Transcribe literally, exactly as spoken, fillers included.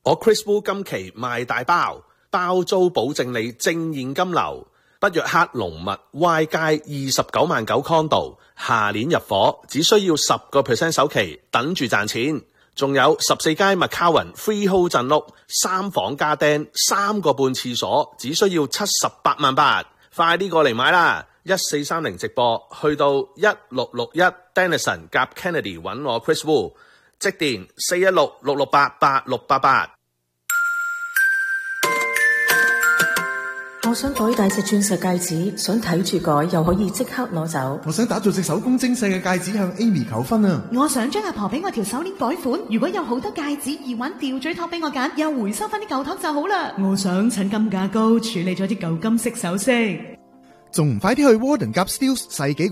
我 Chris Wu 今期賣大包，包租保證你正現金流。北約克龍密 Y 街二十九萬九 condo， 下年入伙，只需要十個 percent 首期，等住賺錢。仲有十四街麥卡雲 freehold 鎮屋，三房加釘，三個半廁所，只需要七十八萬八，快啲過嚟買啦！一四三零直播，去到一六六一 Denison 夾 Kennedy 揾我 Chris Wu， 即電四一六六六八八六八八。 我想改大隻鑽石戒指，想睇住改又可以即刻攞走。 我想打造隻手工精細嘅戒指向 Amy 求婚啊！ 我想將阿婆俾我條手鏈改款，如果有好多戒指、耳環、吊墜托俾我揀，又回收翻啲舊托就好啦。 我想趁金價高處理咗啲舊金飾首飾， 仲唔快啲去 Warden 夾 Steels 世紀